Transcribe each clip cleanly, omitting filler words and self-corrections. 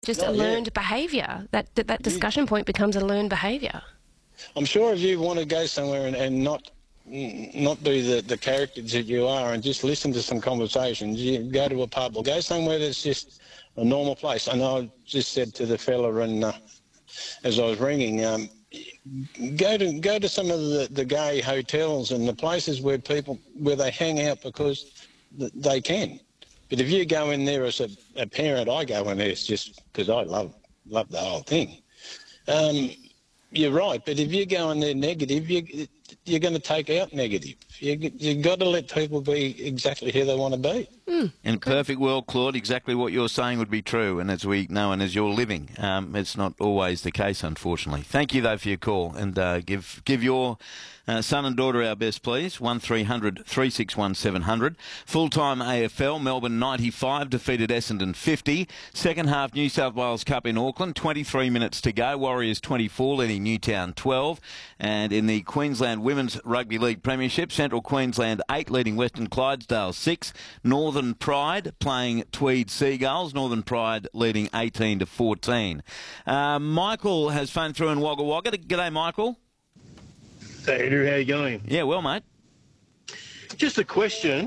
just a learned behaviour. That discussion point becomes a learned behaviour. I'm sure if you want to go somewhere and not be the characters that you are and just listen to some conversations, you go to a pub or go somewhere that's just a normal place. I know I just said to the fella as I was ringing, go to some of the gay hotels and the places where they hang out because they can. But if you go in there as a parent, I go in there it's just because I love the whole thing. You're right, but if you go in there negative, you're going to take out negative. You've got to let people be exactly who they want to be. In a perfect world, Claude, exactly what you're saying would be true, and as we know and as you're living, it's not always the case, unfortunately. Thank you, though, for your call, and give your son and daughter our best, please. 1300 361 700. Full-time AFL, Melbourne 95 defeated Essendon 50. Second half New South Wales Cup in Auckland, 23 minutes to go. Warriors 24 leading Newtown 12. And in the Queensland Women's Rugby League Premiership, Central Queensland 8 leading Western Clydesdale 6. Northern Pride playing Tweed Seagulls. Northern Pride leading 18-14. Michael has phoned through in Wagga Wagga. G'day, Michael. Hey, Andrew, how you going? Yeah, well, mate. Just a question.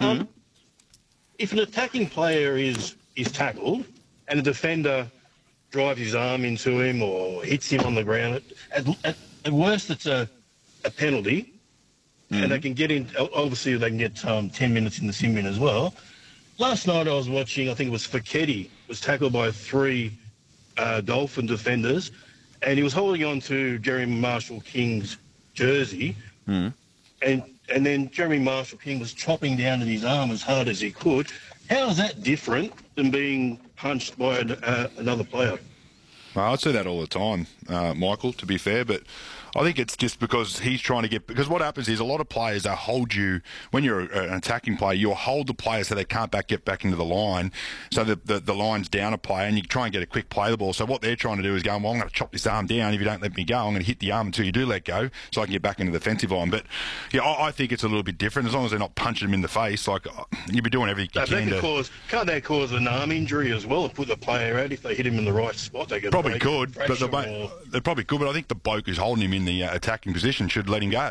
If an attacking player is tackled and a defender drives his arm into him or hits him on the ground, at worst it's a penalty, and they can get in. Obviously, they can get 10 minutes in the sim bin as well. Last night I was watching, I think it was Fekete, was tackled by 3 Dolphin defenders, and he was holding on to Jeremy Marshall-King's jersey, and then Jeremy Marshall-King was chopping down at his arm as hard as he could. How is that different than being punched by another player? Well, I'd say that all the time, Michael, to be fair, but I think it's just because he's trying to get... Because what happens is a lot of players, they hold you... When you're an attacking player, you'll hold the player so they can't get back into the line, so the line's down a player, and you try and get a quick play of the ball. So what they're trying to do is go, well, I'm going to chop this arm down. If you don't let me go, I'm going to hit the arm until you do let go, so I can get back into the defensive line. But, yeah, I think it's a little bit different. As long as they're not punching him in the face, like, you'll be doing everything you can to... Can't that cause an arm injury as well and put the player out if they hit him in the right spot? They probably could, but they probably could, but I think the bloke who's holding him in the attacking position should let him go.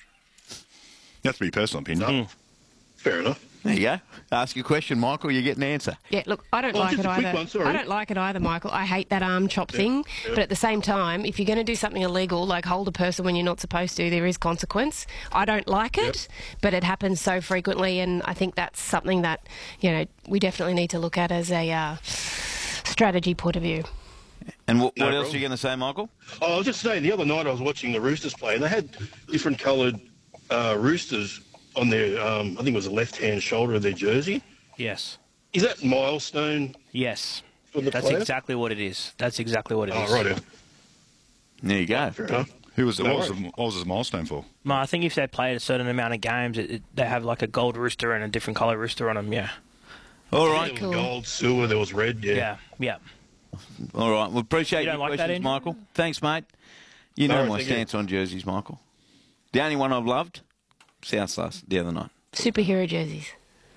That's my personal opinion. Fair enough. There you go. Ask your question, Michael. You get an answer. Yeah, look, I don't like it either. I don't like it either, Michael. I hate that arm chop thing. Yeah. But at the same time, if you're going to do something illegal, like hold a person when you're not supposed to, there is consequence. I don't like it, but it happens so frequently, and I think that's something that, we definitely need to look at as a strategy point of view. And what else are you going to say, Michael? I was just saying, the other night I was watching the Roosters play, and they had different coloured Roosters on their, I think it was the left-hand shoulder of their jersey. Yes. Is that milestone? Yes. For the That's player? Exactly what it is. That's exactly what it is. Oh, right. There you go. Fair enough. What was his milestone for? Well, I think if they played a certain amount of games, they have like a gold rooster and a different colour rooster on them, yeah. All right. There was gold, silver, there was red, Yeah. All right. We appreciate your like questions, that, Michael. Thanks, mate. You know my stance on jerseys, Michael. The only one I've loved, South last the other night. Superhero jerseys.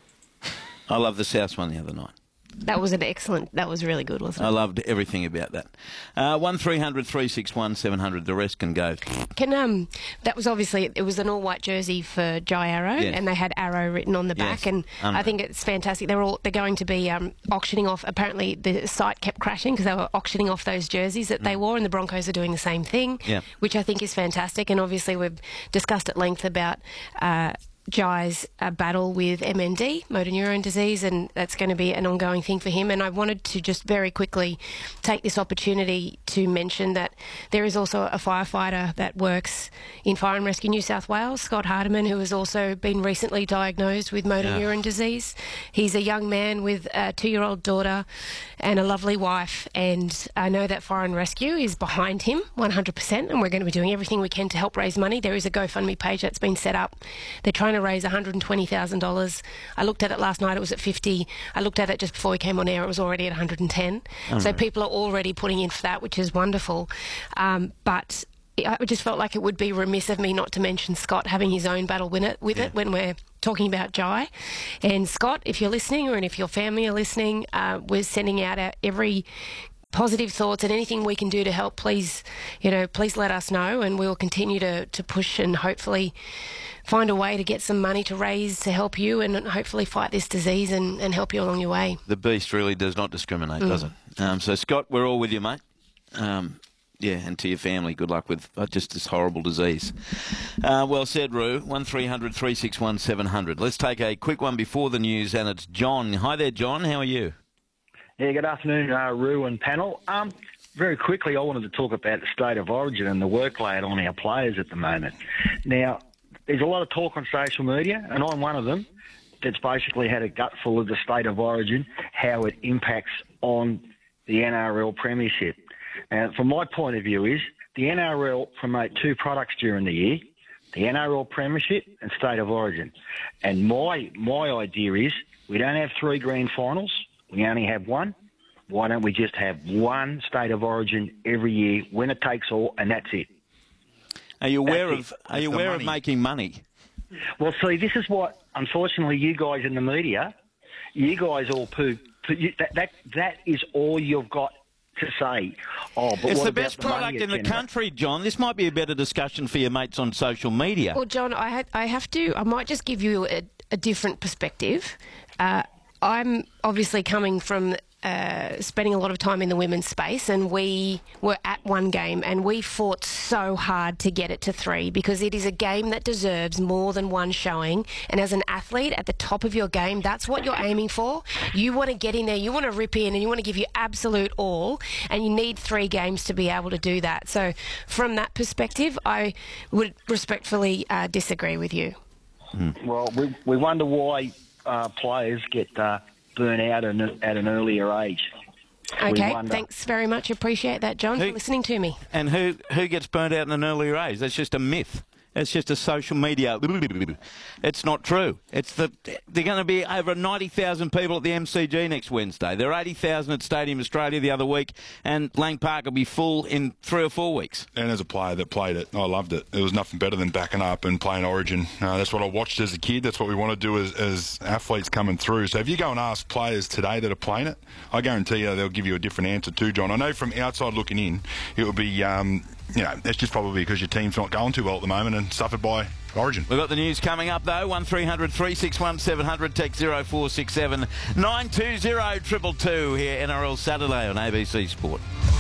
I loved the South one the other night. That was that was really good, wasn't it? I loved everything about that. 1300 361 700. The rest can go. That was obviously, it was an all-white jersey for Jai Arrow, and they had Arrow written on the back, and I think it's fantastic. They're going to be auctioning off. Apparently, the site kept crashing because they were auctioning off those jerseys that they wore, and the Broncos are doing the same thing, which I think is fantastic. And obviously, we've discussed at length about Jai's battle with MND, motor neurone disease, and that's going to be an ongoing thing for him. And I wanted to just very quickly take this opportunity to mention that there is also a firefighter that works in Fire and Rescue New South Wales, Scott Hardiman, who has also been recently diagnosed with motor neurone disease. He's a young man with a 2-year-old daughter and a lovely wife, and I know that Fire and Rescue is behind him 100%, and we're going to be doing everything we can to help raise money. There is a GoFundMe page that's been set up. They're trying to raise $120,000. I looked at it last night, it was at 50. I looked at it just before we came on air, it was already at 110. So people are already putting in for that, which is wonderful. But I just felt like it would be remiss of me not to mention Scott having his own battle with it when we're talking about Jai. And Scott, if you're listening, or if your family are listening, we're sending out every positive thoughts and anything we can do to help, please let us know, and we'll continue to push and hopefully find a way to get some money to raise to help you and hopefully fight this disease and help you along your way. The beast really does not discriminate, does it? So, Scott, we're all with you, mate. And to your family, good luck with just this horrible disease. Well said, Roo. 1300 361 700. Let's take a quick one before the news, and it's John. Hi there, John. How are you? Yeah, good afternoon, Roo and panel. Very quickly, I wanted to talk about the state of origin and the workload on our players at the moment. Now, there's a lot of talk on social media, and I'm one of them that's basically had a gutful of the state of origin, how it impacts on the NRL premiership. And from my point of view is the NRL promote two products during the year, the NRL premiership and state of origin. And my idea is we don't have 3 grand finals. We only have one. Why don't we just have one state of origin every year, winner takes all, and that's it? Are you aware of making money? Well, see, this is what, unfortunately, you guys in the media, you guys all that is all you've got to say. But it's the best product in the country, John. This might be a better discussion for your mates on social media. Well, John, I might just give you a different perspective. I'm obviously coming from spending a lot of time in the women's space, and we were at one game and we fought so hard to get it to 3 because it is a game that deserves more than one showing. And as an athlete at the top of your game, that's what you're aiming for. You want to get in there, you want to rip in, and you want to give your absolute all, and you need 3 games to be able to do that. So from that perspective, I would respectfully disagree with you. Well, we wonder why players get burn out at an earlier age. Okay, thanks very much. Appreciate that, John, for listening to me. And who gets burnt out at an earlier age? That's just a myth. It's just a social media. It's not true. They're going to be over 90,000 people at the MCG next Wednesday. There are 80,000 at Stadium Australia the other week, and Lang Park will be full in 3 or 4 weeks. And as a player that played it, I loved it. There was nothing better than backing up and playing Origin. That's what I watched as a kid. That's what we want to do as athletes coming through. So if you go and ask players today that are playing it, I guarantee you they'll give you a different answer too, John. I know from outside looking in, it would be... it's just probably because your team's not going too well at the moment and suffered by Origin. We've got the news coming up, though. 1300 361 700, text 0467 920 222 here, NRL Saturday on ABC Sport.